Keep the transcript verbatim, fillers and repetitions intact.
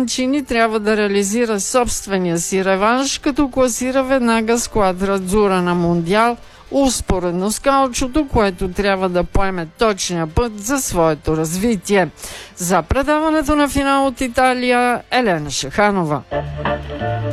Манчини трябва да реализира собствения си реванш, като класира веднага сквадра Дзура на Мондиал, успоредно с Каучото, което трябва да поеме точния път за своето развитие. За предаването на финал от Италия, Елена Шаханова.